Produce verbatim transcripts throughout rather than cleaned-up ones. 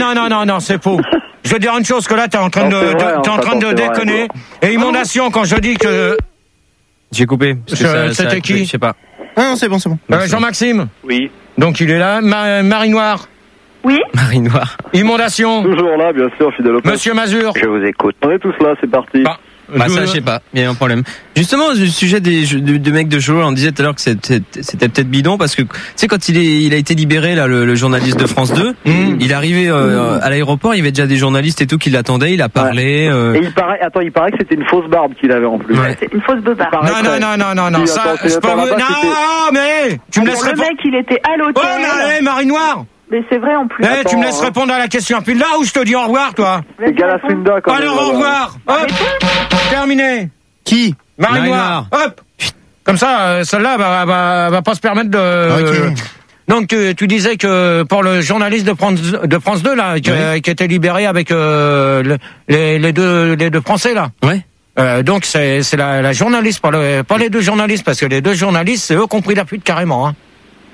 non, non, non, non, c'est faux. Je veux dire une chose, que là, t'es en train non, de, vrai, de, t'es en train de déconner. Et inondation, quand je dis que... J'ai coupé. Je, ça, c'était ça qui? Je sais pas. Ah non, c'est bon, c'est bon. Euh, Jean-Maxime? Oui. Donc il est là. Ma, Marie Noire? Oui. Marie Noire. Inondation? Toujours là, bien sûr, fidèle au poste. Monsieur Mazur? Je vous écoute. On est tous là, c'est parti. Bah, Bah ça, je sais pas, il y a un problème. Justement, le sujet des de, de mecs de show, on disait tout à l'heure que c'était, c'était peut-être bidon parce que tu sais quand il est il a été libéré là le, le journaliste de France deux, mmh. il est arrivé euh, à l'aéroport, il y avait déjà des journalistes et tout qui l'attendaient, il a parlé. Ouais. Euh... Et il paraît, attends, il paraît que c'était une fausse barbe qu'il avait en plus. Ouais. C'est une fausse barbe. Non non non non non non, ça attends, je peux vous... non mais tu me laisses répondre. Le mec, il était à l'hôtel. Oh mais hey, Marie Noire. Mais c'est vrai en plus. Eh, tu me laisses répondre à la question. Puis là où je te dis au revoir, toi. C'est Galafunda quand même. Alors au revoir. Hop. Terminé. Qui? Marie Noire. Hop. Comme ça, celle-là va, va, va pas se permettre de. Okay. Donc tu, tu disais que pour le journaliste de France, de France deux là, qui, oui. qui était libéré avec euh, le, les, les deux les deux Français là. Ouais. Euh, donc c'est c'est la, la journaliste, pas, le, pas les deux journalistes, parce que les deux journalistes, c'est eux qui ont pris la fuite carrément. Hein.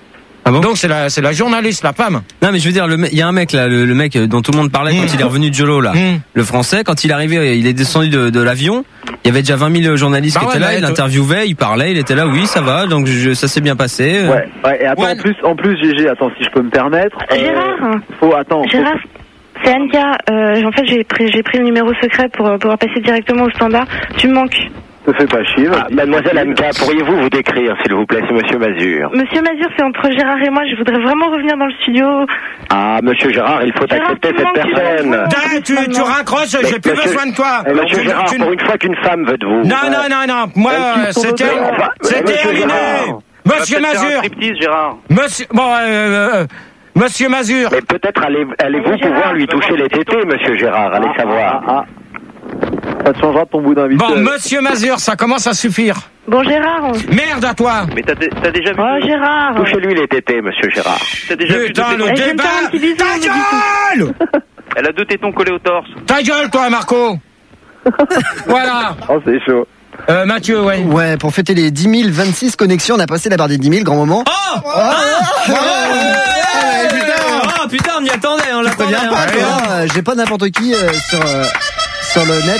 Ah bon? Donc c'est la c'est la journaliste, la femme. Non mais je veux dire, il y a un mec là, le, le mec dont tout le monde parlait mmh. quand il est revenu de Jolo là, mmh. le français, quand il est arrivé, il est descendu de, de l'avion. Il y avait déjà vingt mille journalistes bah qui ouais, étaient là, bah, il interviewait, il parlait, il était là, oui, ça va, donc je, ça s'est bien passé. Ouais, ouais, et attends, ouais. en plus, en plus, G G, attends, si je peux me permettre. Gérard. Euh, faut, attends. Gérard. Faut... C'est Anka. Euh, en fait, j'ai pris, j'ai pris le numéro secret pour pouvoir passer directement au standard. Tu me manques. Ne fais pas chier. Ah, mademoiselle Anka, pourriez-vous vous décrire, s'il vous plaît, c'est Monsieur Mazur. Monsieur Mazur, c'est entre Gérard et moi. Je voudrais vraiment revenir dans le studio. Ah, Monsieur Gérard, il faut Gérard, accepter cette personne. Dès, tu, tu raccroches, j'ai plus monsieur, besoin de toi. Eh, monsieur tu, Gérard, tu... pour une fois qu'une femme veut de vous. Non, euh... non, non, non. Moi, euh, c'était, enfin, c'était terminé. Monsieur Mazur. Gérard. Monsieur, bon, euh, euh, Monsieur Mazur. Mais peut-être allez, allez-vous oui, pouvoir lui toucher les tétés, Monsieur Gérard, allez ah, savoir. Ah, ah. Ça te changera ton bout d'invité. Bon, Monsieur Mazur, ça commence à suffire. Bon, Gérard. Merde à toi. Mais t'as, t'as déjà vu. Oh, Gérard. Touchez-lui les tétés, Monsieur Gérard. T'as déjà Putain, vu. Putain, le débat. Ta gueule. Elle a deux tétons collés au torse. Ta gueule, toi, Marco. Voilà. Oh, c'est chaud. Euh, Mathieu, ouais. Ouais, pour fêter les dix mille vingt-six connexions, on a passé la barre des dix mille, grand moment. Oh, oh, ah, oh, oh, putain. Oh, putain, on y attendait, on l'attendait. Hein. Pas, toi, j'ai pas n'importe qui euh, sur, euh, sur le net.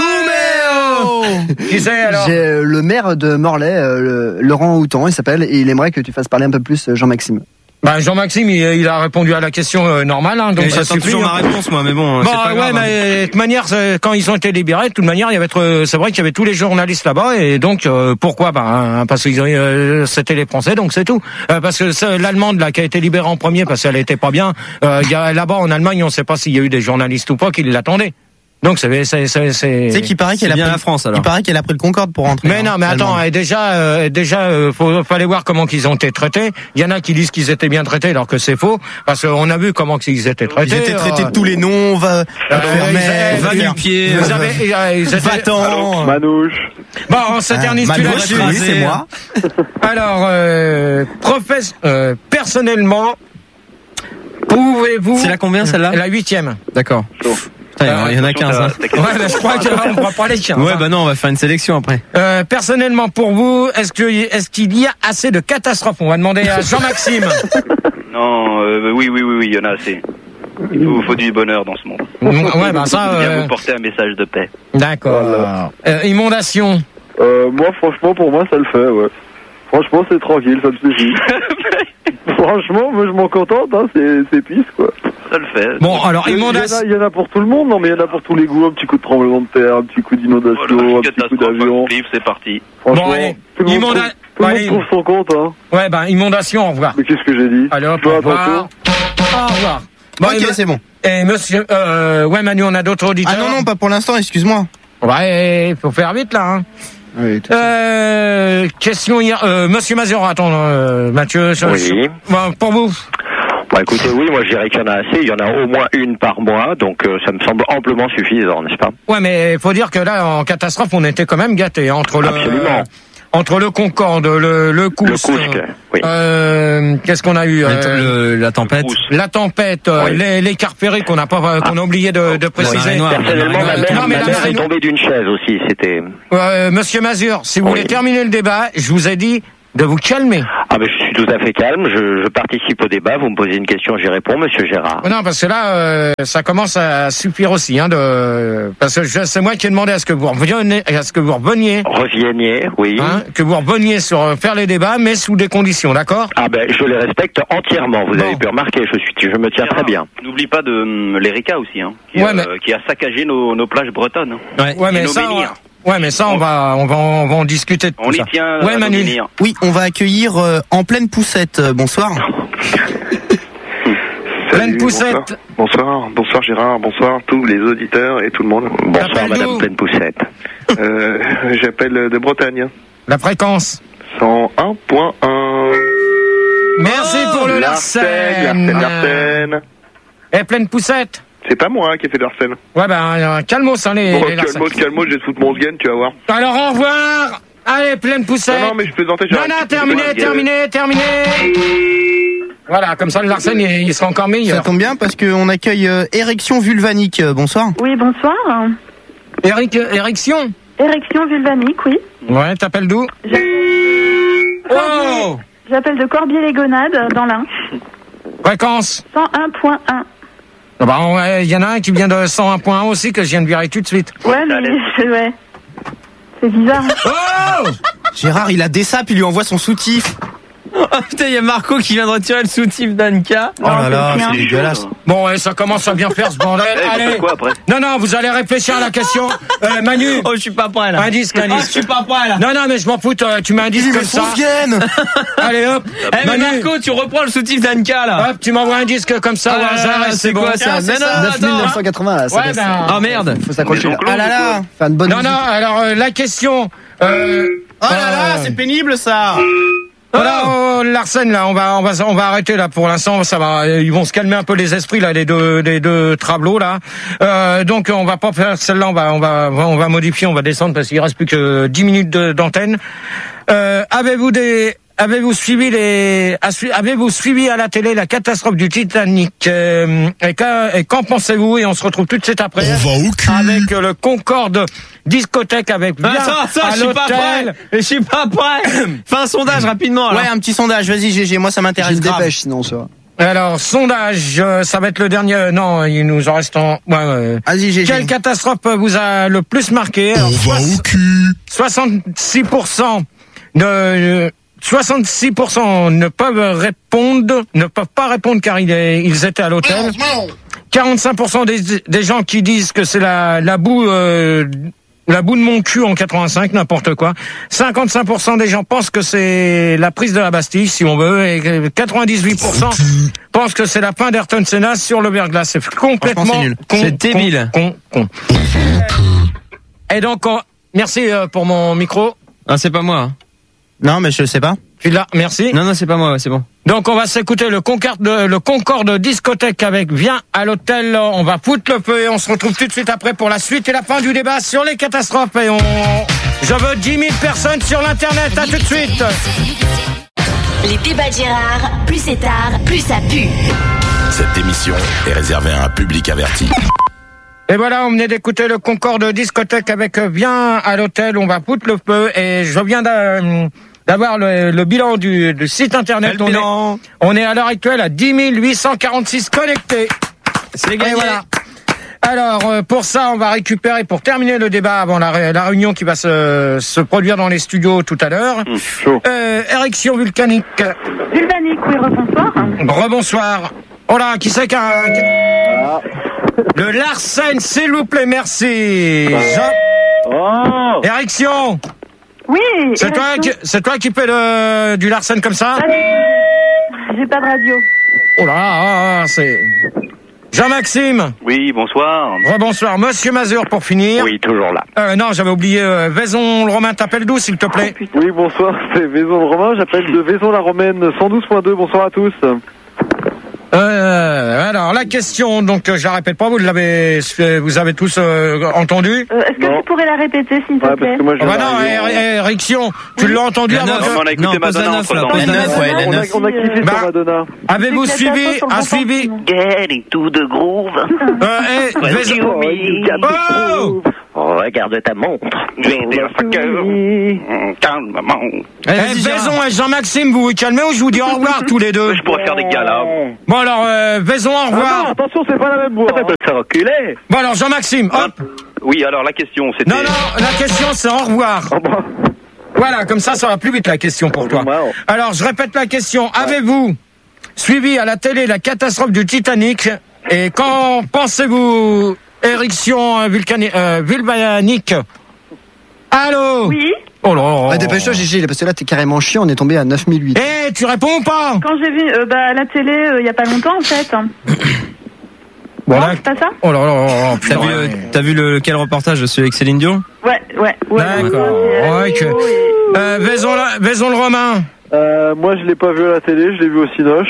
Zooméo. Qui c'est alors? J'ai euh, le maire de Morlaix, euh, le, Laurent Houtan, il s'appelle, et il aimerait que tu fasses parler un peu plus Jean-Maxime. Bah Jean-Maxime, il, il a répondu à la question euh, normale, hein, donc et ça j'attends suffit. toujours ma réponse, moi, mais bon. Bon, c'est pas ouais, grave, mais de toute manière, quand ils ont été libérés, de toute manière, il y avait, c'est vrai qu'il y avait tous les journalistes là-bas, et donc euh, pourquoi? Bah, hein, parce que euh, c'était les Français, donc c'est tout. Euh, parce que c'est l'Allemande là qui a été libérée en premier parce qu'elle était pas bien. Euh, y a, là-bas en Allemagne, on ne sait pas s'il y a eu des journalistes ou pas qui l'attendaient. Donc c'est c'est c'est c'est. C'est qu'il paraît qu'elle a bien pris la France alors. Il paraît qu'elle a pris le Concorde pour rentrer. Mais hein, non, mais attends, et déjà, euh, déjà, euh, faut fallait voir comment qu'ils ont été traités. Il y en a qui disent qu'ils étaient bien traités alors que c'est faux, parce qu'on a vu comment ils étaient traités. Ils étaient traités euh, de tous les noms, va, euh, va du pied, vous avez, ils étaient. Va-t'en, Manouche. Bon, on s'éternise plus là-dessus. Oui, c'est moi. Alors, euh, professe, euh, personnellement, pouvez-vous. C'est la combien celle-là? La huitième. D'accord. Putain, il y en a quinze. Hein. Ouais, mais je crois qu'on va pas les quinze. Ouais, bah non, on va faire une sélection après. Euh, personnellement, pour vous, est-ce que, est-ce qu'il y a assez de catastrophes? On va demander à Jean-Maxime. Non, euh, oui, oui, oui, oui, il y en a assez. Il vous faut du bonheur dans ce monde. Ouais, bah ça. Il faut bien euh... vous porter un message de paix. D'accord. Voilà. Euh, inondation. Euh, moi, franchement, pour moi, ça le fait, ouais. Franchement, c'est tranquille, ça me suffit. Franchement, moi, je m'en contente, hein, c'est, c'est pisse, quoi. Ça le fait. Bon, alors, inondation. Il y, y en a pour tout le monde, non, mais il y en a pour tous les goûts. Un petit coup de tremblement de terre, un petit coup d'inondation, oh, un petit coup d'avion. C'est parti. Franchement, bon, allez, tout le monde, Immonda... trouve, tout le monde trouve son compte, hein. Ouais, bah, inondation, au revoir. Mais qu'est-ce que j'ai dit? Allez, hop, au revoir. Au revoir. Bon, ok, c'est bon. Et monsieur, euh, ouais, Manu, on a d'autres auditeurs. Ah non, non, pas pour l'instant, excuse-moi. Ouais, il faut faire vite, là, hein. Oui, tout euh, question hier, euh, monsieur Mazur, attends, euh, Mathieu. Oui. Je, bon, pour vous. Bon, écoutez, oui, moi je dirais qu'il y en a assez. Il y en a au moins une par mois, donc euh, ça me semble amplement suffisant, n'est-ce pas? Ouais, mais il faut dire que là, en catastrophe, on était quand même gâtés entre le. Absolument. Entre le Concorde, le le Koust, le Koust, oui. euh, qu'est-ce qu'on a eu euh, le, La tempête. La tempête, euh, oui. les, les cars ferrés qu'on n'a pas qu'on a oublié de, de préciser. Noire, personnellement, ma mère, non, mais ma mère est tombée d'une chaise aussi. C'était. Euh, Monsieur Mazur, si vous ouais. voulez terminer le débat, je vous ai dit de vous calmer. Ah ben je suis tout à fait calme, je, je participe au débat, vous me posez une question, j'y réponds, monsieur Gérard. Non, parce que là, euh, ça commence à suffire aussi, hein, de, parce que je, c'est moi qui ai demandé à ce que vous reveniez, à ce que vous reveniez. Reveniez, oui. Hein, que vous reveniez sur euh, faire les débats, mais sous des conditions, d'accord? Ah ben je les respecte entièrement, vous Bon. avez pu remarquer, je suis, je me tiens Gérard, très bien. N'oublie pas de hum, l'Erika aussi, hein, qui, Ouais, euh, mais- qui a saccagé nos, nos plages bretonnes. hein. Ouais. Ouais, Et mais nos ça, on, menhirs. ouais, mais ça, on va, on va, on va en discuter de On tout y ça. tient Ouais, à Manu. nos menhirs. Oui, on va accueillir euh, en pleine poussette. Euh, bonsoir. Pleine poussette. Bonsoir. bonsoir, bonsoir Gérard, bonsoir tous les auditeurs et tout le monde. Bonsoir T'appelles madame d'où Pleine Poussette. Euh, j'appelle de Bretagne. La fréquence. cent un point un. Merci pour le Larsen, Larsen. Larsen, Larsen. Et pleine poussette. C'est pas moi hein, qui ai fait Larsen. Ouais, ben, euh, calmos, hein, les, Bon, les Larsen. calmos, calmos, je vais te foutre mon sgen, tu vas voir. Alors, au revoir. Allez, pleine poussette. Non, non, mais je plaisantais. Non, non, terminé, terminé, terminé. Voilà, comme ça, le Larsen, il, il sera encore Ça meilleur. tombe bien parce qu'on accueille euh, érection vulvanique. Euh, bonsoir. Oui, bonsoir. Eric, érection. Érection vulvanique, oui. Ouais, t'appelles d'où? Oh! J'appelle de Corbier-les-Gonades, dans l'Ain. Fréquence. cent un point un. Ah bah, on- ouais, il y en a un qui vient de cent un point un aussi, que je viens de virer tout de suite. Ouais, mais c'est ouais. C'est bizarre. Oh! Gérard, il a des sapes, il lui envoie son soutif. Oh putain, il y a Marco qui vient de retirer le soutif d'Anka. Oh là là, c'est c'est bien. dégueulasse. Bon, ouais, ça commence à bien faire ce bordel. Eh, Allez. c'est quoi après? Non, non, vous allez réfléchir à la question. Euh, Manu. Oh, je suis pas prêt là. Un disque, un Oh, je disque. suis pas prêt là. Non, non, mais je m'en fous, toi, tu mets un disque Il met comme son ça. sgen. Allez, hop. Eh mais Manu. Marco, tu reprends le soutif d'Anka là. Hop, tu m'envoies un disque comme ça Ah au là hasard là, et c'est c'est bon. quoi ça? Mais non, neuf mille neuf attends. cent quatre-vingts, là, ça Ouais, baisse. ben. Ah merde. Faut s'accrocher là. Ah là là. Faire une bonne Non, musique. non, alors euh, la question. Euh, Oh là là, euh, c'est pénible ça. Voilà, oh, Larsen, là, on va, on va, on va arrêter là pour l'instant. Ça va, ils vont se calmer un peu les esprits là, les deux, les deux trablots là. Euh, donc on va pas faire celle-là, on va, on va, on va modifier, on va descendre parce qu'il reste plus que dix minutes de- d'antenne. Euh, avez-vous des, avez-vous suivi les, avez-vous suivi à la télé la catastrophe du Titanic euh, et, qu'en- et qu'en pensez-vous? Et on se retrouve tout de suite après avec euh, le Concorde discothèque avec bien Attends, ça, à je suis pas l'hôtel. prêt. Je suis pas prêt. Fais un sondage rapidement alors. Ouais, un petit sondage. Vas-y, G G, moi ça J'ai m'intéresse une grave. dépêche sinon ça. Alors, sondage, euh, ça va être le dernier. euh, Non, il nous en reste en. Ouais, ouais. Vas-y, G G. Quelle catastrophe vous a le plus marqué? Alors, soix- soixante-six pour cent de. soixante-six pour cent ne peuvent répondre, ne peuvent pas répondre car ils, ils étaient à l'hôtel. quarante-cinq pour cent des, des gens qui disent que c'est la, la boue, euh, la boue de mon cul en quatre-vingt-cinq, n'importe quoi. cinquante-cinq pour cent des gens pensent que c'est la prise de la Bastille, si on veut, et quatre-vingt-dix-huit pour cent pensent que c'est la fin d'Ayrton Senna sur le verglas. C'est complètement Franchement, c'est nul. con, C'est con, débile. Con, con. Et donc, on- merci euh, pour mon micro. Ah, c'est pas moi. hein. Non, mais je sais pas. Tu l'as, merci. Non, non, c'est pas moi, ouais, c'est bon. Donc on va s'écouter le Concorde, le Concorde discothèque avec Viens à l'hôtel. On va foutre le feu et on se retrouve tout de suite après pour la suite et la fin du débat sur les catastrophes. Et on, je veux dix mille personnes sur l'internet. À tout de suite. Les débats de Gérard, plus c'est tard, plus ça pue. Cette émission est réservée à un public averti. Et voilà, on venait d'écouter le Concorde discothèque avec Viens à l'hôtel. On va foutre le feu et je viens d'a- d'avoir le, le bilan du, du site internet. Quel On bilan est, on est à l'heure actuelle à dix mille huit cent quarante-six connectés. C'est gagné. Et voilà. Alors, euh, pour ça, on va récupérer, pour terminer le débat avant la, ré- la réunion qui va se, se produire dans les studios tout à l'heure, chaud. euh, érection volcanique. Vulvanique, oui, rebonsoir. Rebonsoir. Oh là, qui c'est qu'un... Le Larsen, s'il vous plaît, merci. Jean... Oh Érection. Oui. C'est toi, érection. qui, c'est toi qui fais le, du Larsen comme ça? J'ai pas de radio. Oh là, ah, ah, c'est... Jean-Maxime. Oui, bonsoir. Rebonsoir. Monsieur Mazur, pour finir. Oui, toujours là. Euh, non, j'avais oublié. Euh, Vaison le Romain, t'appelles d'où, s'il te plaît? Oui, bonsoir, c'est Vaison le Romain, j'appelle de Vaison la Romaine cent douze point deux, bonsoir à tous. Euh, alors, la question, donc, euh, je la répète pas, vous l'avez, vous avez tous euh, entendu? Euh, Est-ce que Non. tu pourrais la répéter, s'il te Ouais, plaît? parce que moi je Oh viens bah non, d'arriver, é- é- érection, tu l'as entendu La avant neuf. que- Non, on a écouté Non, pose la Madonna neuf, là, entre-temps. pose La la neuf, neuf. ouais, la On a, neuf. on a kiffé Bah, sur Madonna. Avez-vous C'est suivi, catastrophe sur le a bon suivi, sens. Getting to the groove. euh, eh, Vaison- Oh, you got the Oh groove. Regarde ta montre. Je vais dire ça que... Calmement. Eh, Vaison et Jean-Maxime, vous vous calmez ou je vous dis au revoir tous les deux? Je pourrais faire des galas. Bon alors, euh, Vaison, au revoir. Ah non, attention, c'est pas la même voix. Ça peut te faire reculer. Bon alors, Jean-Maxime, hop. Oui, alors la question, c'était... Non, non, la question c'est au revoir. Voilà, comme ça, ça va plus vite la question pour toi. Alors, je répète la question. Avez-vous suivi à la télé la catastrophe du Titanic? Et quand pensez-vous éruption vulcani- euh, vulcanique? Allô? Oui. Oh là là. Ah, dépêche-toi, Gégé, parce que là, t'es carrément chiant, on est tombé à neuf mille huit. Eh, tu réponds ou pas? Quand j'ai vu euh, bah, à la télé il euh, y a pas longtemps en fait. Bon, non, là... c'est pas ça? Oh là là, là, là T'as vu, euh, t'as vu le, quel reportage de celui avec Céline Dion? Ouais, ouais, ouais. D'accord. Ouais, que... Et... euh, Vaison, la... Vaison le Romain. Euh, moi, je l'ai pas vu à la télé, je l'ai vu au Cinoche.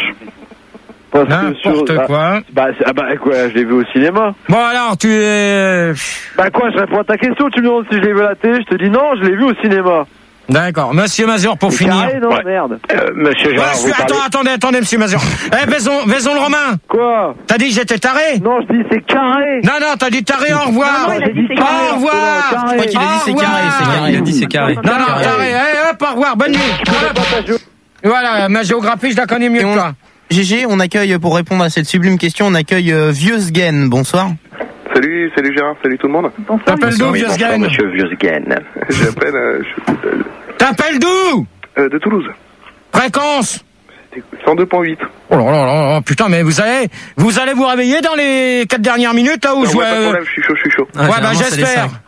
Parce N'importe que sur... quoi. Ah, bah, c'est- ah bah quoi, je l'ai vu au cinéma. Bon alors, tu es... Bah quoi, je réponds à ta question, tu me demandes si je l'ai vu à la télé, je te dis non, je l'ai vu au cinéma. D'accord. Monsieur Mazur, pour C'est finir. carré, non, Ouais. merde. Euh, monsieur Ouais, Gérard, je vous suis... parlez... Attends, attendez, attendez, monsieur Mazur. Eh, Vaison, Vaison le Romain. Quoi? T'as dit que j'étais taré? Non, je dis c'est carré. Non, non, t'as dit taré, au revoir. Non, non, il a dit c'est carré. Au revoir. Je crois qu'il a dit c'est Au carré, c'est revoir. carré. Il a dit c'est carré. Non, non, taré. Eh, hop, au revoir, bonne nuit. Hop. Voilà, ma géographie, je la connais mieux Et que on- toi. Gégé, on accueille, pour répondre à cette sublime question, on accueille euh, Vieux Sgen. Bonsoir. Salut, salut Gérard, salut tout le monde. T'appelles d'où, Oui, Vieux bonsoir, Sgen? monsieur Vieux-Sgen. J'appelle euh, je- euh, T'appelles d'où? euh, de Toulouse. Fréquence? cent deux point huit. Oh là là là là, putain, mais vous allez, vous allez vous réveiller dans les quatre dernières minutes, là, où Non, je... ouais, pas de problème, je suis chaud, je suis chaud. Ah, Ouais, bah, généralement, c'est les j'espère. cinq.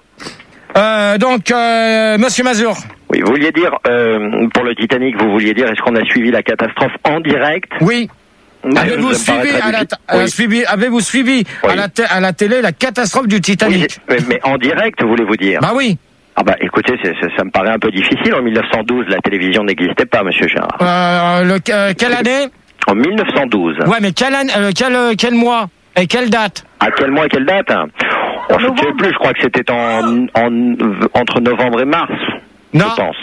Euh, donc, euh, monsieur Mazur. Oui, vous vouliez dire, euh, pour le Titanic, vous vouliez dire, est-ce qu'on a suivi la catastrophe en direct? Oui. Mais Avez-vous ça me paraît suivi, très à la, difficile. euh, Oui. suivi, avez-vous suivi Oui. à, la te- à la télé la catastrophe du Titanic? Oui, mais, mais en direct, voulez-vous dire? Bah oui. Ah bah écoutez, c'est- c'est- ça me paraît un peu difficile. En mille neuf cent douze, la télévision n'existait pas, monsieur Gérard. Euh, le, euh, quelle année? En mille neuf cent douze. Ouais, mais quelle année, euh, quel, euh, quel mois et quelle date? À quel mois et quelle date? On ne sait plus, je crois que c'était en, en, entre novembre et mars, Non. je pense.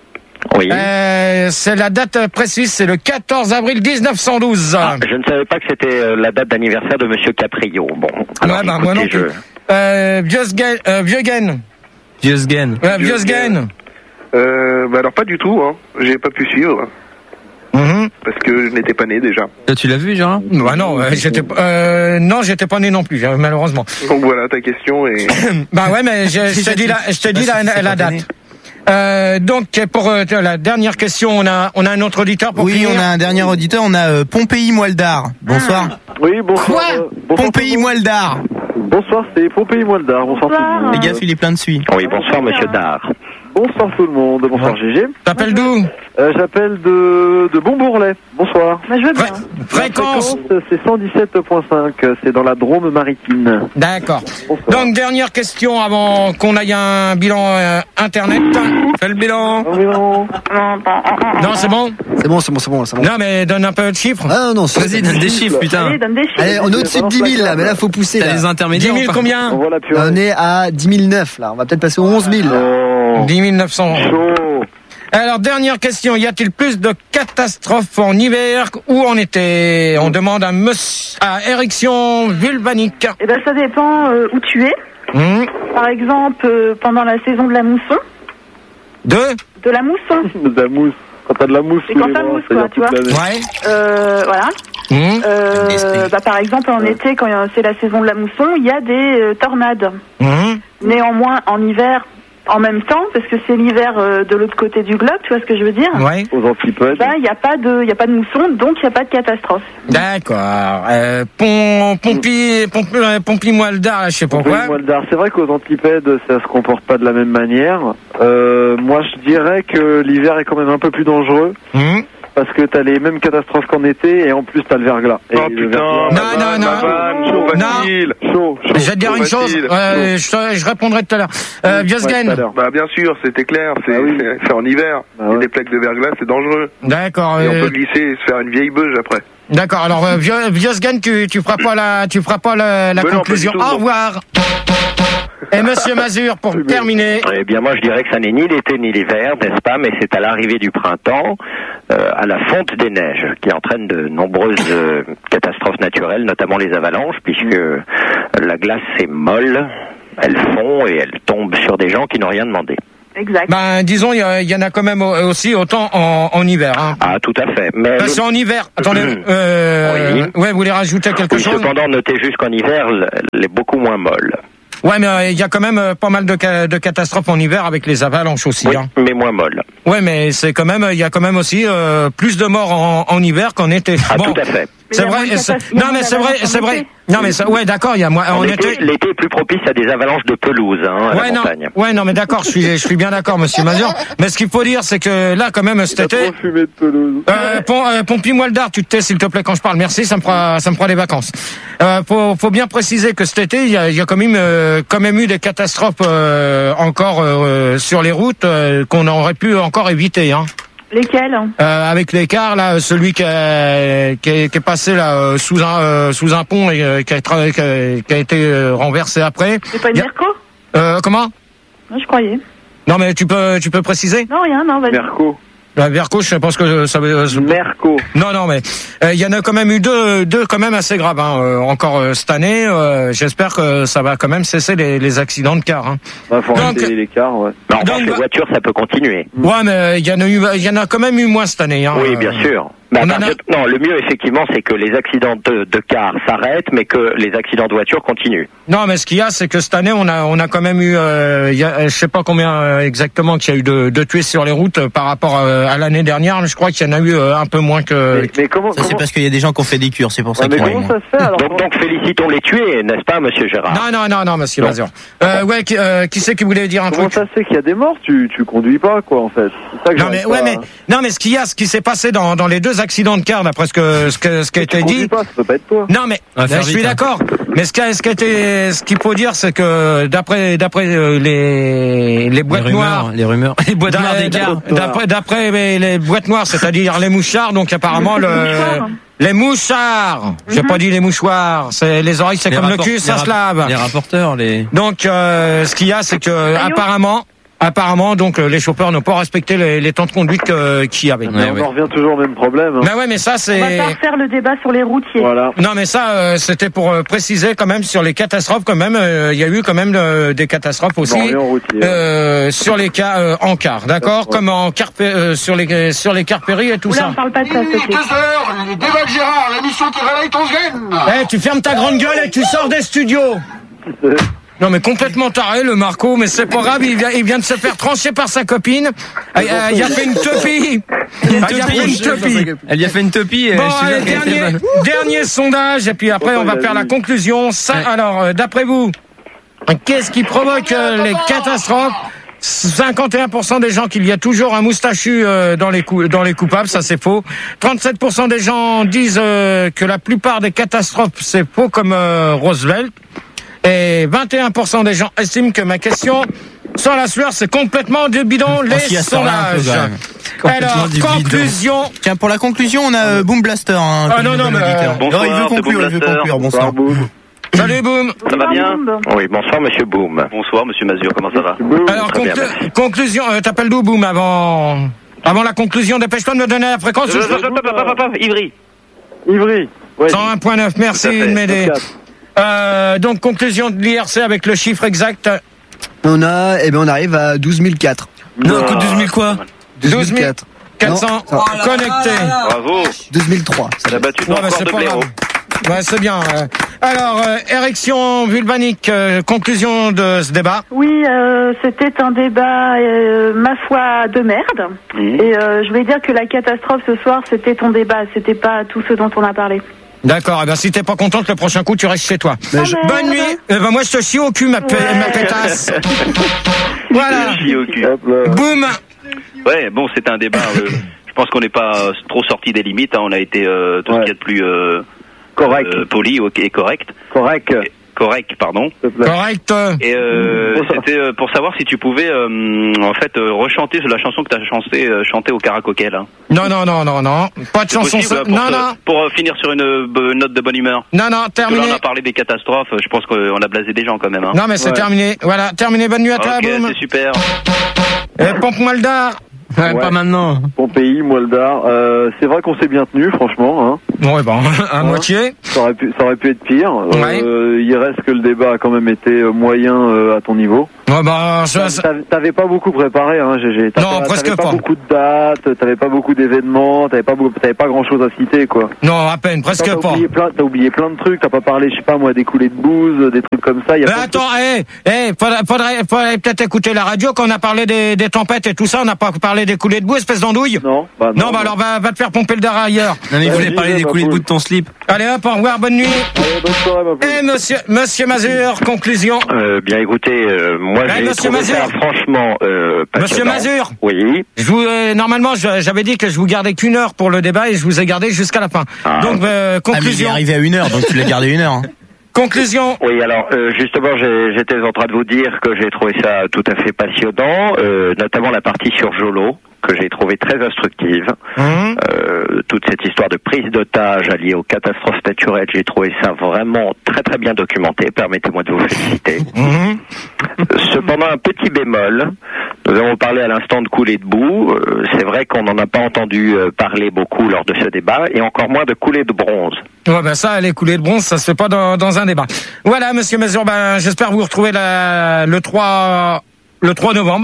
Oui. Euh, c'est la date précise, c'est le quatorze avril mille neuf cent douze. Ah, je ne savais pas que c'était euh, la date d'anniversaire de monsieur Caprio. Bon, alors, Ouais, bah, moi non écoutez, plus. je- Euh, Vieux-Sgen, euh, Vieux-Gen. Vieux Sgen. Euh, Vieux-Sgen. Euh, bah alors pas du tout, hein. J'ai pas pu suivre. Mhm. Parce que je n'étais pas né déjà. Toi, tu l'as vu, Gérard? Bah non, euh, j'étais, euh, non, j'étais pas né non plus, euh, malheureusement. Donc voilà ta question et... Bah ouais, mais je, je te dis la, je te dis la, la date. Euh, donc pour euh, la dernière question, on a, on a un autre auditeur pour Oui, finir. on a un dernier auditeur, on a euh, Pompéi Moildar. Bonsoir. Oui, bonsoir. Quoi euh, bonsoir Pompéi tout le monde. Moildar. Bonsoir, c'est Pompéi Moildar. Bonsoir, tout le monde. Les gars, il est plein de suie. Oui, bonsoir monsieur Dar. Bonsoir tout le monde. Bonsoir Gégé. T'appelles d'où? Euh, J'appelle de, de Bonbourlet. Bonsoir. Bah, je veux bien. Fré- Fréquence. La c'est cent dix-sept virgule cinq. C'est dans la Drôme maritime. D'accord. Bonsoir. Donc dernière question avant qu'on aille à un bilan euh, internet. Fais le bilan. Oh, mais non. Non, c'est bon. C'est bon, c'est bon, c'est bon, c'est bon. Non, mais donne un peu de chiffres. Ah non, non, c'est- Vas-y, donne des chiffres, putain. Allez, donne des chiffres. Allez, on est au-dessus de dix mille là, mais là, faut pousser. T'as Là. les dix intermédiaires. mille ou pas? combien? On voit la purée. On est à dix mille neuf là, on va peut-être passer aux onze mille. Oh, dix mille neuf cents. chaud. Alors, dernière question. Y a-t-il plus de catastrophes en hiver ou en été? On demande à monsieur, à éruption vulcanique. Eh ben, ça dépend euh, où tu es. Hmm. Par exemple, euh, pendant la saison de la mousson. Deux? De la mousson. De la mousse. Quand t'as de la mousse Et sous quand les t'as bras, mousse, c'est-à-dire quoi, tu toute vois. l'année. Ouais. Euh, voilà. Hmm. Euh, bah, par exemple, en été, quand c'est la saison de la mousson, il y a des euh, tornades. Hmm. Néanmoins, en hiver, en même temps, parce que c'est l'hiver euh, de l'autre côté du globe, tu vois ce que je veux dire? Ouais. Aux antipodes. Bah, il n'y a pas de, il y a pas de mousson, donc il n'y a pas de catastrophe. D'accord. Euh, pom, pompi, pompi, euh, pompi-moi le dard, je sais pas Pompéi quoi. Moildar. C'est vrai qu'aux Antipèdes, ça se comporte pas de la même manière. Euh, moi, je dirais que l'hiver est quand même un peu plus dangereux. Hmm. Parce que t'as les mêmes catastrophes qu'en été et en plus t'as le verglas. Et Oh le putain, verglas- Non, non, non. ma vanne, chaud Non. facile. Chaud, chaud. Je vais te dire une chose, facile. euh, je, je répondrai tout à l'heure. Euh, Ouais, Vieux-Sgen. tout à l'heure. Bah bien sûr, c'était clair, c'est Ah oui. c'est- c'est en hiver. Bah Il y a ouais. des plaques de verglas, c'est dangereux. D'accord. Et on euh, peut glisser et se faire une vieille beuge après. D'accord. Alors, euh, Vieux- Vieux-Sgen, tu, tu feras pas la, tu feras pas la, la Mais non, conclusion. pas du tout, Au non. revoir. Et Monsieur Mazur, pour terminer. Eh bien, moi, je dirais que ça n'est ni l'été ni l'hiver, n'est-ce pas, mais c'est à l'arrivée du printemps, euh, à la fonte des neiges, qui entraîne de nombreuses euh, catastrophes naturelles, notamment les avalanches, puisque la glace est molle, elles font et elles tombent sur des gens qui n'ont rien demandé. Exact. Ben, disons, il y, y en a quand même aussi autant en, en hiver. Hein. Ah, tout à fait. Mais Parce le... qu'en hiver, attendez, euh, oui. ouais, vous voulez rajouter quelque oui, chose? Cependant, notez juste qu'en hiver, elle est beaucoup moins molle. Ouais, mais il euh, y a quand même euh, pas mal de, ca- de catastrophes en hiver avec les avalanches aussi. Oui, hein. mais moins molle. Ouais, mais c'est quand même, il y a quand même aussi euh, plus de morts en, en hiver qu'en été. Ah, bon, tout à fait. C'est vrai. c'est... Non, mais c'est vrai, c'est vrai. Non, mais ça, ouais, d'accord. Il y a moi. En En été, été... l'été est plus propice à des avalanches de pelouse, hein, à Ouais, la non, montagne. ouais, non, mais d'accord. Je suis, je suis bien d'accord, Monsieur Mazur. Mais ce qu'il faut dire, c'est que là, quand même, cet Il a été. trop fumé de pelouse. Euh, Pom- euh, Pompi Moildard, tu te tais s'il te plaît quand je parle. Merci, ça me fera, ça me fera des vacances. Euh, faut, faut bien préciser que cet été, il y a, il y a quand même, euh, quand même eu des catastrophes euh, encore euh, sur les routes euh, qu'on aurait pu encore éviter. Hein. Lesquels? Euh, avec l'écart là, celui qui, a, qui, est, qui est passé là euh, sous un euh, sous un pont et euh, qui, a, tra- qui, a, qui a été euh, renversé après. C'est pas une Il y a- Merco? Euh, comment? Non, je croyais. Non mais tu peux tu peux préciser? Non, rien, non, vas-y. Merco. La Verco, je pense que ça veut. Merco. Non, non, mais il euh, y en a quand même eu deux, deux quand même assez graves. Hein, euh, encore euh, cette année, euh, j'espère que ça va quand même cesser les, les accidents de car. Hein. Bah, faut Donc- arrêter les cars, ouais. Mais en Donc, revanche, les bah- voitures, ça peut continuer. Ouais, mais il y en a eu, il y en a quand même eu moins cette année. Hein, Oui, bien euh, sûr. Mais à on en partir a- de- Non, le mieux, effectivement, c'est que les accidents de, de car s'arrêtent, mais que les accidents de voiture continuent. Non, mais ce qu'il y a, c'est que cette année, on a, on a quand même eu, euh, il y a, je sais pas combien euh, exactement qu'il y a eu de, de tués sur les routes euh, par rapport euh, à l'année dernière. Je crois qu'il y en a eu euh, un peu moins que. Mais, mais comment, Ça, c'est comment... parce qu'il y a des gens qui ont fait des cures, c'est pour ça Ouais, mais qu'ils comment ça se fait alors? Donc, donc félicitons les tués, n'est-ce pas, monsieur Gérard? Non, non, non, non, Monsieur Non. Mazur. Euh, ouais, qui, euh, qui c'est qui voulait dire un Comment truc? ça se fait qu'il y a des morts? Tu, tu conduis pas, quoi, en fait. C'est ça que Non j'arrive mais ouais pas mais à- non mais ce qu'il y a, ce qui s'est passé dans, dans les deux accidents de car, d'après ce que ce que ce qui a Tu été conduis dit. pas, ça peut pas être toi. Non mais On va faire je suis vite, hein. d'accord. Mais ce qui a, ce qui a été, ce qu'il faut dire, c'est que d'après d'après euh, les les boîtes les rumeurs, noires. les rumeurs, les boîtes noires des cars. D'après d'après les, les boîtes noires, c'est-à-dire les mouchards, donc apparemment le les mouchards. J'ai pas dit les mouchoirs. C'est les oreilles, c'est Les comme le rapport- cul, ça les se rap- lave. Les rapporteurs, les. Donc euh, ce qu'il y a, c'est que apparemment. Apparemment, donc euh, les chauffeurs n'ont pas respecté les, les temps de conduite que- qu'il y avait. Mais on en revient toujours au même problème. Hein. Mais ouais, mais ça On va c'est. pas refaire le débat sur les routiers. Voilà. Non, mais ça euh, c'était pour euh, préciser quand même sur les catastrophes. Quand même, euh, il y a eu quand même euh, des catastrophes aussi Morillon routier. euh, sur les cas euh, en car, d'accord, Ouais. comme en car euh, sur les sur les cars péris et tout Oula, ça. on parle pas de ça, s'il te plaît. Les débats de Gérard, l'émission qui réveille ton gène. Eh, tu fermes ta grande gueule et tu sors des studios. Non mais complètement taré le Marco, mais c'est pas grave, il vient, il vient de se faire trancher par sa copine. Ah, Il a, il a fait une topie. Ah, Il a fait une topie. Elle lui a fait une topie. Et Bon, je te jure allez, qu'elle était dernier, bonne. dernier sondage, et puis après on va faire la conclusion. Ça, alors, euh, d'après vous, qu'est-ce qui provoque euh, les catastrophes? cinquante et un pour cent des gens qu'il y a toujours un moustachu euh, dans les cou- dans les coupables, ça c'est faux. trente-sept pour cent des gens disent euh, que la plupart des catastrophes c'est faux comme euh, Roosevelt. Et vingt et un pour cent des gens estiment que ma question sans la sueur c'est complètement du bidon les Aussi, à ce temps-là, un peu, sondages. quand même. Complètement Alors, du bidon. conclusion. Tiens, pour la conclusion, on a euh, Boom Blaster. Hein, Ah, comme non, le non, bon mais, auditeur. euh, bonsoir, non, il veut c'est conclure, Boom il veut Blaster. conclure. Bonsoir. Salut Boom. Ça va bien? Oui, bonsoir, monsieur Boom. Bonsoir, monsieur Mazur, comment ça va? Alors Très bien, conclu- merci. conclusion, euh, t'appelles d'où Boom avant avant la conclusion, dépêche-toi de me donner la fréquence. Euh, hop, hop, hop, hop, hop, Ivry. Ivry. Ouais. cent un virgule neuf, merci Tout à fait. de m'aider. Euh, donc conclusion de l'I R C avec le chiffre exact. On a, eh ben, on arrive à douze mille quatre. Non, écoute, douze mille quoi? douze mille quatre cents Non, ça- connectés. Bravo. douze mille trois. T'as battu ton Ouais, bah, record c'est de pas blaireau. grave. Ouais, c'est bien. euh. Alors, euh, érection vulvanique, euh, conclusion de ce débat. Oui, euh, c'était un débat, euh, ma foi, de merde. Mmh. Et euh, je voulais dire que la catastrophe ce soir, c'était ton débat, c'était pas tout ce dont on a parlé. D'accord, eh ben, si t'es pas contente, le prochain coup, tu restes chez toi. Mais je- Bonne nuit. Eh ben, moi, je te chie au cul, ma, pe- Ouais. ma pétasse. Voilà. Chie au cul. Hop là. Boum. Ouais, bon, c'était un débat. euh, je pense qu'on n'est pas euh, trop sorti des limites. Hein, on a été euh, tout ce Ouais. qu'il y a de plus euh, Correct. euh, poli ok, et correct. Correct. Et- correct, pardon. S'il te plaît. Correct. Et euh, Bon, ça- c'était euh, pour savoir si tu pouvais euh, en fait euh, rechanter la chanson que tu as chanté, euh, chanté au Caracoquel. Hein. Non, non, non, non, non. Pas de C'est chanson. possible, ça- pour, Non, te- non. pour euh, finir sur une euh, bo- note de bonne humeur. Non, non, Parce que là, terminé. on a parlé des catastrophes. Je pense qu'on a blasé des gens quand même. Hein. Non, mais c'est Ouais. terminé. Voilà, terminé. Bonne nuit à toi, Ok, Boum. c'est super. Et pompe-moi le dard. Ouais, Ouais. pas maintenant. Bon pays, Moldar. Euh, c'est vrai qu'on s'est bien tenu, franchement. Hein. Ouais, bon, à Ouais. moitié. Ça aurait pu, ça aurait pu être pire. Ouais. Euh, il reste que le débat a quand même été euh, moyen euh, à ton niveau. Ouais, bah, ça, ça- T'avais- T'avais pas beaucoup préparé, hein, G G. T'avais- Non, presque t'avais pas. pas. beaucoup de dates, t'avais pas beaucoup d'événements, t'avais pas, beaucoup- t'avais pas grand chose à citer, quoi. non, à peine, presque T'as pas. oublié plein, t'as oublié plein de trucs, t'as pas parlé, je sais pas moi, des coulées de bouse, des trucs comme ça. Y a Mais pas de attends, hé, hé, faudrait, faudrait, faudrait peut-être écouter la radio quand on a parlé des, des tempêtes et tout ça, on n'a pas parlé des coulées de boue, espèce d'andouille. Non, bah non. Non, bah alors va, va te faire pomper le dara ailleurs. Non mais il Ouais, voulait j'y parler vais, des ma coulées de poule. bout de ton slip. Allez hop, au revoir, bonne nuit. Allez, bonne soirée, ma poule. Et monsieur, monsieur Mazur, conclusion. Euh, bien écoutez, euh, moi Ouais, j'ai monsieur trouvé Mazur. ça franchement euh, Monsieur passionnant. Mazur. Oui. Je vous, euh, normalement, je- j'avais dit que je vous gardais qu'une heure pour le débat et je vous ai gardé jusqu'à la fin. Ah. Donc, euh, Ah, mais il est conclusion. arrivé à une heure, donc tu l'as gardé une heure. Hein. Conclusion. Oui, alors euh, justement, j'ai- j'étais en train de vous dire que j'ai trouvé ça tout à fait passionnant, euh, notamment la partie sur Jolo, que j'ai trouvé très instructive. Hum, Euh, toute cette histoire de prise d'otage alliée aux catastrophes naturelles, j'ai trouvé ça vraiment très très bien documenté, permettez-moi de vous féliciter. hum. Cependant, un petit bémol, nous avons parlé à l'instant de coulées de boue, euh, c'est vrai qu'on n'en a pas entendu euh, parler beaucoup lors de ce débat, et encore moins de coulées de bronze. Ouais, ben ça, les coulées de bronze, ça se fait pas dans, dans un débat. Voilà, monsieur Mazur, ben, j'espère vous retrouver la, le trois, le trois novembre.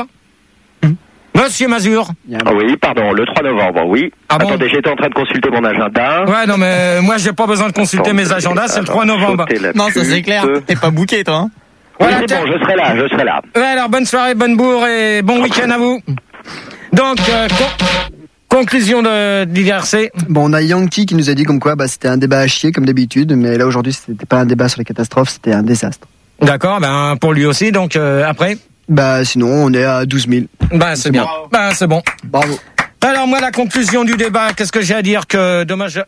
Monsieur Mazur. Ah oui, pardon, le trois novembre, oui. Ah bon Attendez, j'étais en train de consulter mon agenda. Ouais, non, mais moi, j'ai pas besoin de consulter mes agendas, c'est le trois novembre. Sautez la Non, ça c'est pute. clair. T'es pas booké, toi. Hein. Oui, Voilà, c'est tiens. bon, je serai là, je serai là. Ouais, alors, bonne soirée, bonne bourre et bon week-end à vous. Donc, euh, con- conclusion de, de l'I R C. Bon, on a Yankee qui nous a dit comme quoi bah, c'était un débat à chier comme d'habitude, mais là aujourd'hui c'était pas un débat sur les catastrophes, c'était un désastre. D'accord, ben, pour lui aussi, donc, euh, après. Bah sinon on est à douze mille. Ben, c'est bien. Ben, c'est bon. Bravo. Alors, moi, la conclusion du débat, qu'est-ce que j'ai à dire que dommage.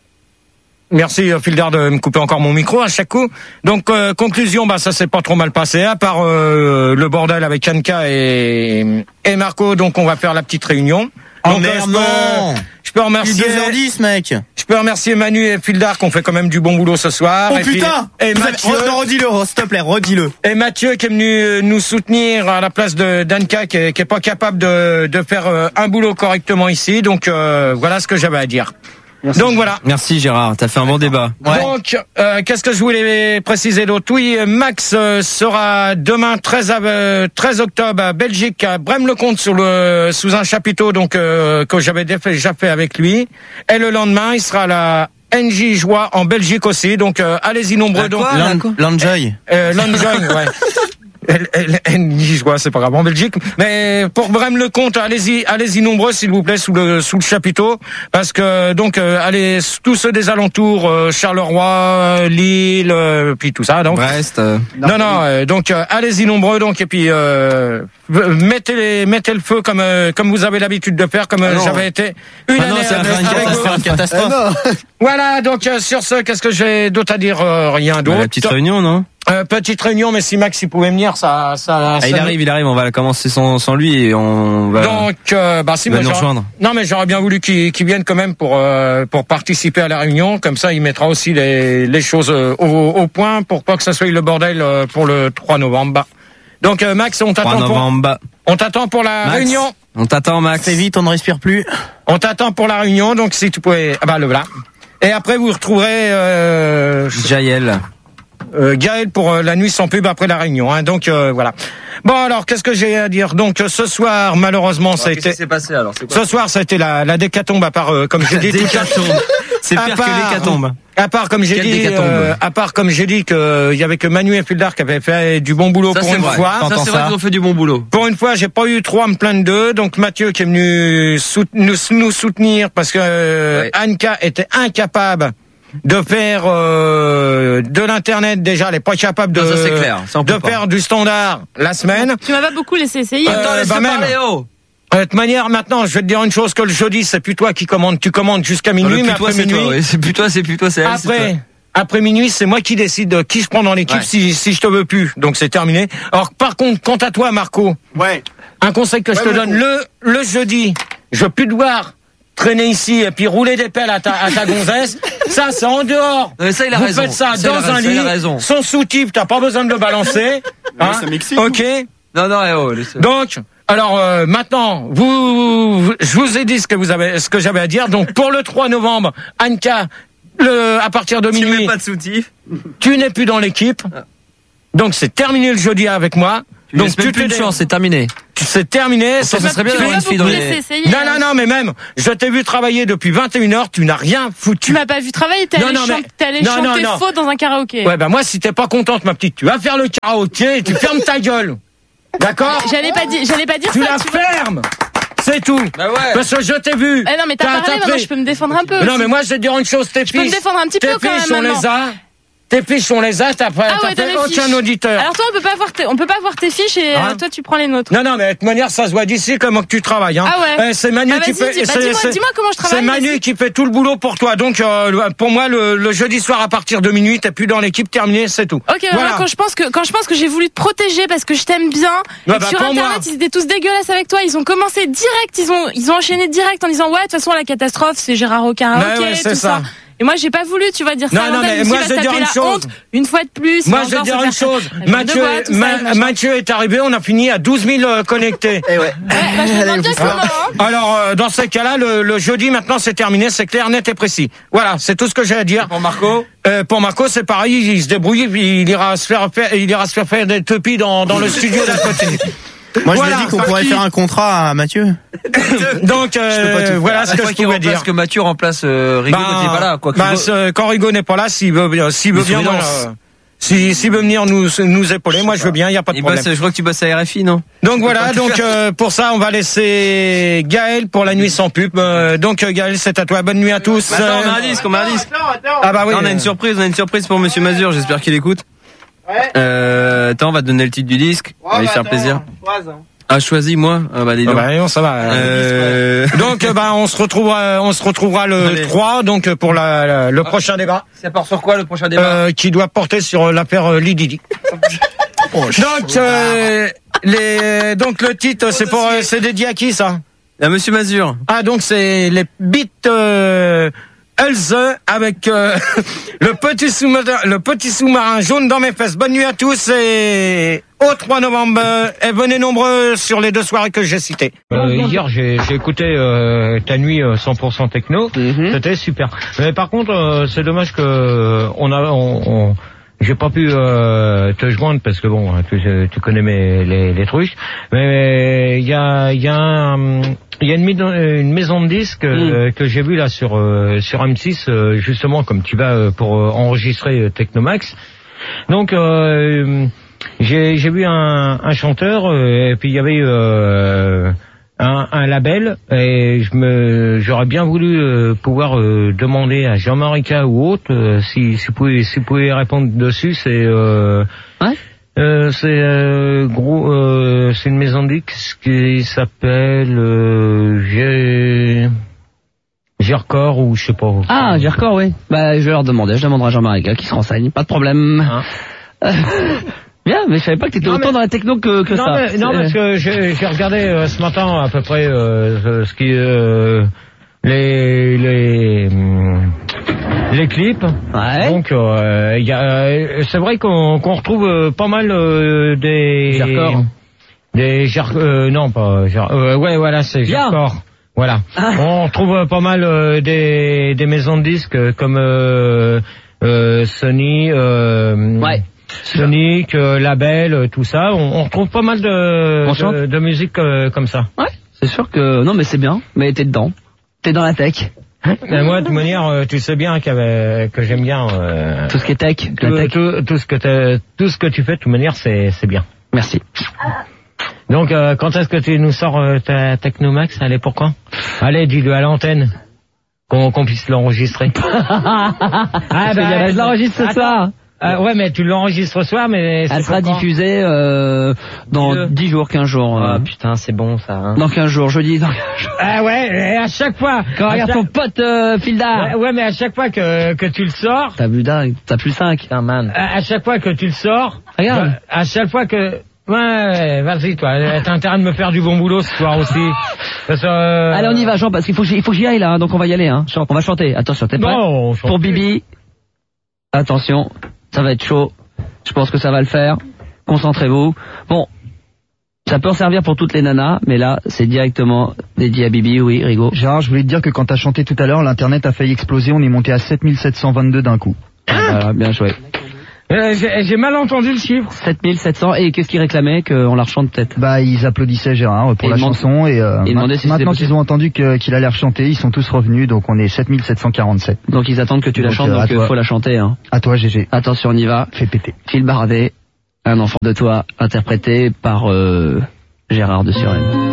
Merci, euh, Fildar, de me couper encore mon micro à chaque coup. Donc, euh, conclusion, bah ça s'est pas trop mal passé, à part euh, le bordel avec Anka et, et Marco. Donc, on va faire la petite réunion. Oh Donc, euh, merde, je peux- non. Je peux remercier. deux heures dix, mec. Je peux remercier Manu et Fildar qui ont fait quand même du bon boulot ce soir. Oh et puis- putain. et Vous avez- Mathieu. Re- Redis-le, re- s'il te plaît, redis-le. Et Mathieu qui est venu nous soutenir à la place de d'Anka qui est, qui est pas capable de, de faire euh, un boulot correctement ici. Donc euh, voilà ce que j'avais à dire. Merci. Donc voilà. Merci Gérard, t'as fait un bon débat. Donc euh, qu'est-ce que je voulais préciser d'autre? Oui, Max euh, sera demain treize, av- euh, treize octobre à Belgique, à Braine-le-Comte sur le sous un chapiteau donc euh, que j'avais déjà fait avec lui. Et le lendemain, il sera à la N J Joie en Belgique aussi. Donc euh, allez-y nombreux. Donc Land- Landjoy. euh, Landjoy, ouais. Elle, elle, elle, je vois, c'est pas grave en Belgique, mais pour Braine-le-Comte, allez-y, allez-y nombreux s'il vous plaît sous le sous le chapiteau, parce que donc euh, allez tous ceux des alentours, euh, Charleroi, euh, Lille, euh, puis tout ça, donc. Brest. euh, Non non, euh, donc euh, allez-y nombreux donc et puis euh, mettez les, mettez le feu comme euh, comme vous avez l'habitude de faire, comme euh, Ah non. j'avais été une Ah non, année ça va avec- faire une avec catastrophe. vous. Une catastrophe. Ah non. Voilà donc euh, sur ce, qu'est-ce que j'ai d'autre à dire? Euh, Rien bah, d'autre. la petite réunion, non? Euh, petite réunion, mais si Max il pouvait venir, ça ça. Ah, ça il nous- arrive, il arrive, on va commencer sans, sans lui et on va. Donc, euh, bah si, il va moi, nous j'aurais- rejoindre. non mais j'aurais bien voulu qu'il qu'il vienne quand même pour euh, pour participer à la réunion. Comme ça, il mettra aussi les les choses euh, au, au point pour pas que ça soit le bordel euh, pour le trois novembre. Donc, euh, Max, on trois t'attend pour novembre. on t'attend pour la Max. réunion. On t'attend, Max. C'est vite, on ne respire plus. On t'attend pour la réunion. Donc, si tu pouvais, ah bah le voilà. Et après, vous retrouverez euh, Jaël. euh, Gaël pour euh, la nuit sans pub après la réunion. Hein. Donc euh, voilà. Bon alors, qu'est-ce que j'ai à dire? Donc euh, ce soir, malheureusement, ça a été. s'est passé alors? C'est Ce soir, ça a été la, la décatombe à part, euh, comme j'ai dit, Décatombe. C'est à pire part- que l'hécatombe. À part, comme j'ai Quelle dit, décatombe. euh, à part, comme j'ai dit, que il y avait que Manu et Fildar qui avaient fait du bon boulot Ça, pour c'est une vrai. fois. Ça, T'entends c'est vrai ça qu'ils ont fait du bon boulot. Pour une fois, j'ai pas eu trop à me plaindre d'eux. Donc Mathieu qui est venu sout- nous, nous soutenir parce que euh, Ouais. Anka était incapable de faire euh, de l'internet déjà, elle est pas capable de Non, ça, c'est clair. Ça, on peut de pas. faire du standard la semaine. Tu m'as pas beaucoup laissé essayer. Euh, Attends, laisse-le bah, même. parler, oh. De toute manière, maintenant, je vais te dire une chose, que le jeudi, c'est plus toi qui commandes. Tu commandes jusqu'à Non, minuit, le mais plus toi, après c'est minuit, toi, ouais. C'est plus toi, c'est plus toi, c'est elle. c'est toi. après, après minuit, c'est moi qui décide de qui je prends dans l'équipe Ouais. si, si je te veux plus. Donc c'est terminé. Alors par contre, quant à toi, Marco, Ouais. un conseil que je Ouais, te Marco. donne, le, le jeudi, je veux plus devoir traîner ici et puis rouler des pelles à ta, à ta gonzesse. Ça, c'est en dehors. Non, mais ça, il a Vous raison. faites ça, Ça, il a dans raison, un ça, il a lit, raison. sans sous-type, t'as pas besoin de le balancer. Hein, ça m'excite. ok. Non, non, eh oh, laisse. Donc, alors euh, maintenant, vous, vous- je vous ai dit ce que vous avez, ce que j'avais à dire. Donc pour le trois novembre, Anka le, à partir de minuit. Tu mets pas de soutif. Tu n'es plus dans l'équipe. Donc c'est terminé le jeudi avec moi. Tu donc tu plus de chance, c'est terminé. C'est terminé. Ça, ça serait bien d'avoir une fille dans les... Non, non, non, mais même, je t'ai vu travailler depuis vingt et une heures, tu n'as rien foutu. Tu m'as pas vu travailler, t'es allé, non, chan- mais... t'es allé non, chanter non, non. faux dans un karaoké. Ouais, bah moi, si t'es pas contente, ma petite, tu vas faire le karaoké et tu fermes ta gueule. D'accord? J'allais pas dire, j'allais pas dire tu ça. La tu fermes. C'est tout. Bah ouais. Parce que je t'ai vu. Eh non, mais t'as T'as- parlé, t'as maintenant pris- je peux me défendre un peu. Non, aussi. mais moi, je vais te dire une chose, tes Je peux me fiches. défendre un petit tes peu quand fiches, même on maintenant. les a. Tes fiches, on les a, t'as pas, Ah t'as ouais, t'as fait les aucun fiches. auditeur. Alors toi, on peut pas voir tes, on peut pas voir tes fiches et Hein euh, toi, tu prends les nôtres. Non, non, mais de toute manière, ça se voit d'ici comment que tu travailles. Hein. Ah ouais. Eh, c'est Manu Ah, qui vas-y, fait. dis- bah, c'est- dis-moi- c'est- dis-moi comment je travaille, C'est Manu vas-y. qui fait tout le boulot pour toi. Donc, euh, pour moi, le, le jeudi soir à partir de minuit, t'es plus dans l'équipe, terminé, c'est tout. Ok, voilà. Quand je pense que quand je pense que j'ai voulu te protéger parce que je t'aime bien, Ouais, et que bah, sur pour internet moi. ils étaient tous dégueulasses avec toi, ils ont commencé direct, ils ont ils ont enchaîné direct en disant ouais de toute façon la catastrophe c'est Gérard au karaoké, Ouais, ouais, c'est tout ça. ça. Et moi j'ai pas voulu, tu vas dire ça. Non, à non, l'antenne, mais je me moi, suis je vais dit, dire va une se taper la chose. honte une fois de plus. il Moi, va je vais encore dire se une faire- chose. avec Mathieu, de bois, tout ça, Ma- machin. Mathieu est arrivé, on a fini à douze mille euh, connectés. Et ouais. Ouais, bah, je me demande bien comment, hein. Alors, euh, dans ces cas-là, le, le jeudi, maintenant, c'est terminé, c'est clair, net et précis. Voilà, c'est tout ce que j'ai à dire. Pour Marco euh, Pour Marco, c'est pareil, il, il se débrouille, puis il ira se faire faire, il ira se faire faire des tupis dans, dans le studio d'à côté. Moi, je Voilà, lui ai dit qu'on par pourrait qui faire un contrat à Mathieu. Donc, euh, voilà ce que je pouvais dire. Parce que Mathieu remplace euh, Rigaud quand il est pas là. Quoi, que bah, Rigaud- ce- quand Rigaud n'est pas là, s'il veut, bien- s'il veut Il bien, se moi, relance. euh, si, s'il veut venir nous, nous épauler, moi je veux bien, il y a pas de Il problème. bosse, je crois que tu bosses à R F I, non? Donc voilà, donc euh, pour ça, on va laisser Gaël pour la nuit sans pub. Euh, donc euh, Gaël, c'est à toi. Bonne nuit à tous. Attends, on a un Euh, disque, on a un disque. Ah bah oui. Non, on a une surprise, on a une surprise pour Monsieur Mazur. J'espère qu'il écoute. Euh, attends, on va te donner le titre du disque. On va lui faire plaisir. Ah, choisis moi. Ah bah dis Ah donc. bah non, ça va. Euh... Donc euh, bah on se retrouvera, on se retrouvera le Allez. trois, donc euh, pour la, la- le prochain débat. Ça part sur quoi le prochain débat? Euh, qui doit porter sur l'affaire euh, Lididi. donc euh, les, donc le titre, c'est pour, euh, c'est dédié à qui ça? À Monsieur Mazur. Ah donc c'est les Beat euh, Hulse avec euh, le petit sous-marin, le petit sous-marin jaune dans mes fesses. Bonne nuit à tous et au trois novembre euh, et venez nombreux sur les deux soirées que j'ai citées. Euh, hier j'ai, j'ai écouté euh, ta nuit euh, cent pour cent techno, c'était super. Mais par contre euh, c'est dommage que on a on, on- j'ai pas pu euh, te joindre parce que bon, tu, tu connais mes les, les trucs. Mais il y a il y a un, il y a une, maison- une maison de disques euh, que j'ai vue là sur euh, sur M six euh, justement comme tu vas euh, pour euh, enregistrer euh, Technomax. Donc euh, j'ai j'ai vu un, un chanteur euh, et puis il y avait euh, un, un label et je me j'aurais bien voulu euh, pouvoir euh, demander à Jean-Marie K ou autre euh, si si vous pouvez si vous pouvez répondre dessus. C'est euh, ouais. Euh, c'est euh, gros, euh, c'est une maison de disques qui s'appelle euh, G Gercor ou je sais pas. Ah, Gercor, oui. Bah, je vais leur demander, je demanderai à Jean-Marie qui se renseigne, pas de problème. Hein. Bien, mais je savais pas que t'étais Non, autant mais- dans la techno que, que non, ça. mais- non, C'est- parce que j'ai j'ai regardé euh, ce matin à peu près euh, ce- ce qui euh, les les hum, les clips. Ouais. Donc euh, il y a euh, c'est vrai qu'on qu'on retrouve euh, pas mal euh, des Gercor. des Ger- euh, non pas Ger- euh, ouais voilà c'est Bien. Gercor. Voilà. Ah. On retrouve euh, pas mal euh, des des maisons de disques euh, comme euh, euh, Sony euh, Ouais. Sonic, euh, Label, euh, tout ça, on, on retrouve pas mal de, On chante de, de musique euh, comme ça. Ouais, c'est sûr que... Non, mais c'est bien, mais t'es dedans. T'es dans la tech. Et moi, de toute manière, euh, tu sais bien qu'avec- que j'aime bien euh, Tout ce qui est tech, tout, la tech. tout, tout ce que t'as- tout ce que tu fais, de toute manière, c'est c'est bien. Merci. Donc, euh, quand est-ce que tu nous sors euh, ta Technomax? Allez, pourquoi? Allez, dis-le à l'antenne. Qu'on qu'on puisse l'enregistrer. Ah, bah, je l'enregistre ce soir. Ah, ouais, mais tu l'enregistres ce soir, mais c'est Elle sera pour quand? diffusée euh, dans Dis-le. dix jours, quinze jours. Ah euh, putain, c'est bon ça. Hein. Dans quinze jours, jeudi, dans quinze jours. Ah ouais, et à chaque fois. Quand à regarde chaque- ton pote euh, Filda. Ouais, ouais, mais à chaque fois que, que tu le sors, T'as vu dingue, t'as plus cinq. Putain, man. à, à chaque fois que tu le sors, Regarde. à chaque fois que... Ouais, vas-y, toi, t'as intérêt de me faire du bon boulot ce soir aussi. Parce que, euh, Allez, on y va, Jean, parce qu'il faut, que j'y- il faut que j'y aille là, hein, donc on va y aller. Hein. On va chanter. Attention, t'es prêt? Non, on chante Pour plus. Bibi. Attention, ça va être chaud. Je pense que ça va le faire. Concentrez-vous. Bon, Ça peut en servir pour toutes les nanas, mais là, c'est directement dédié à Bibi, oui, Rigaud. Gérard, je voulais te dire que quand t'as chanté tout à l'heure, l'internet a failli exploser, on est monté à sept mille sept cent vingt-deux d'un coup. Ah, voilà, bien joué. Euh, j'ai, j'ai mal entendu le chiffre. sept mille sept cents, et qu'est-ce qu'ils réclamaient, qu'on la rechante peut-être? Bah, ils applaudissaient Gérard pour et la demande... chanson, et euh, et ma- si maintenant qu'ils ont entendu que, qu'il allait rechanter, ils sont tous revenus, donc on est sept mille sept cent quarante-sept. Donc ils attendent que tu donc, la chantes, euh, donc il toi. faut la chanter, hein. À toi, G G. Attention, on y va. Fais péter. Phil Bardet, un enfant de toi, interprété par euh, Gérard de Suresnes.